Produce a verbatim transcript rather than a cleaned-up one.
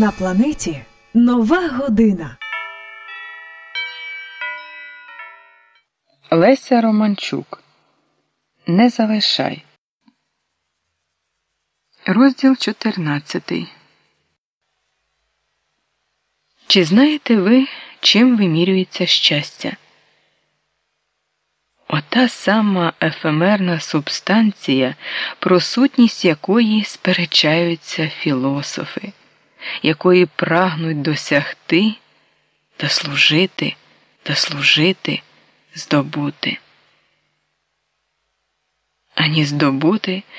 На планеті нова година. Леся Романчук. Не залишай. Розділ чотирнадцятий. Чи знаєте ви, чим вимірюється щастя? Ота сама ефемерна субстанція, про сутність якої сперечаються філософи, якої прагнуть досягти та служити, та служити, здобути. Ані здобути,